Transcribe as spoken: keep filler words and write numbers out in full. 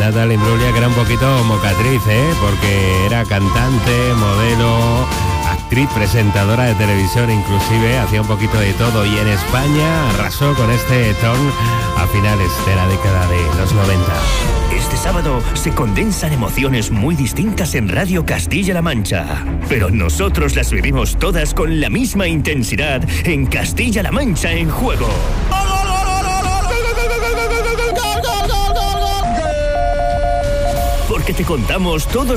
Natalie Imbruglia, que era un poquito mocatriz, ¿eh? Porque era cantante, modelo, actriz, presentadora de televisión, inclusive hacía un poquito de todo, y en España arrasó con este Torn a finales de la década de los noventa. Este sábado se condensan emociones muy distintas en Radio Castilla-La Mancha, pero nosotros las vivimos todas con la misma intensidad en Castilla-La Mancha en Juego. Porque te contamos todos